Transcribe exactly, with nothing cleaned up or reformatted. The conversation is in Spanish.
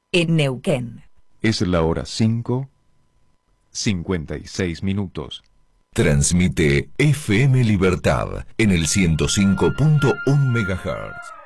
en Neuquén. Es la hora cinco, cincuenta y seis minutos. Transmite F M Libertad en el ciento cinco punto uno megahertz.